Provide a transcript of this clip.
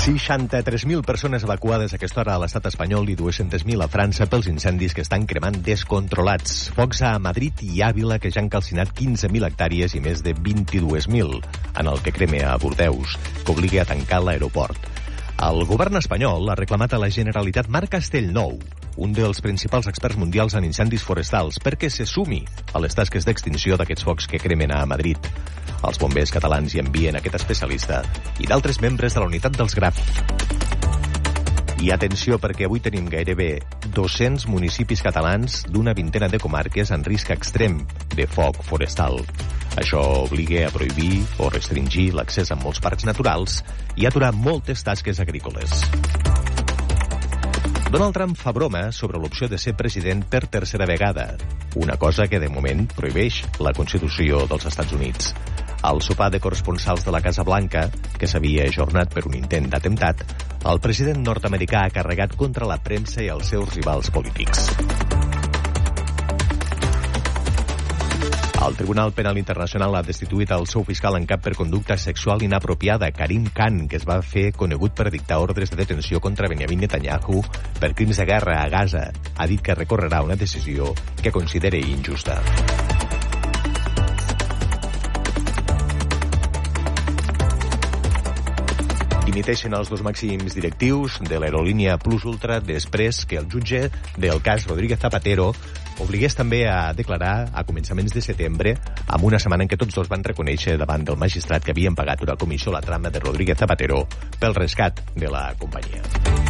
63.000 persones evacuades a aquesta hora a l'estat espanyol i 200.000 a França pels incendis que estan cremant descontrolats. Focs a Madrid i Àvila que ja han calcinat 15.000 hectàrees i més de 22.000 en el que crema a Bordeus, que obliga a tancar l'aeroport. El govern espanyol ha reclamat a la Generalitat Marc Castellnou, un dels principals experts mundials en incendis forestals, perquè se sumi a les tasques d'extinció d'aquests focs que cremen a Madrid. Els bombers catalans hi envien aquest especialista i d'altres membres de la unitat dels Graf. I atenció, perquè avui tenim gairebé 200 municipis catalans d'una vintena de comarques en risc extrem de foc forestal. Això obliga a prohibir o restringir l'accés a molts parcs naturals i aturar moltes tasques agrícoles. Donald Trump fa broma sobre l'opció de ser president per tercera vegada, una cosa que de moment prohibeix la Constitució dels Estats Units. Al sopar de corresponsals de la Casa Blanca, que s'havia ajornat per un intent d'atemptat, el president nord-americà ha carregat contra la premsa i els seus rivals polítics. El Tribunal Penal Internacional ha destituït el seu fiscal en cap per conducta sexual inapropiada, Karim Khan, que es va fer conegut per dictar ordres de detenció contra Benjamin Netanyahu per crims de guerra a Gaza. Ha dit que recorrerà una decisió que consideri injusta. Dimiteixen els dos màxims directius de l'aerolínia Plus Ultra després que el jutge del cas Rodríguez Zapatero obligués també a declarar a començaments de setembre, amb una setmana en què tots dos van reconèixer davant del magistrat que havien pagat una comissió a la trama de Rodríguez Zapatero pel rescat de la companyia.